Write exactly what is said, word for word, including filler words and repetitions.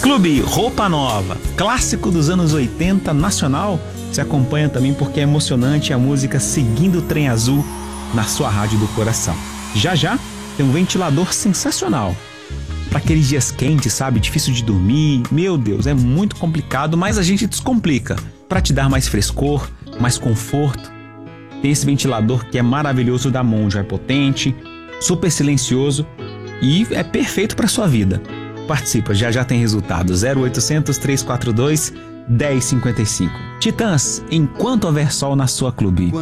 Clube Roupa Nova, clássico dos anos oitenta, nacional. Se acompanha também porque é emocionante a música Seguindo o Trem Azul na sua rádio do coração. Já já tem um ventilador sensacional para aqueles dias quentes, sabe? Difícil de dormir. Meu Deus, é muito complicado, mas a gente descomplica para te dar mais frescor, mais conforto. Tem esse ventilador que é maravilhoso da Monjo, é potente, super silencioso e é perfeito para sua vida. Participa, já já tem resultado. zero oitocentos, trezentos e quarenta e dois, dez cinquenta e cinco. Titãs, Enquanto Houver Sol na sua Clube.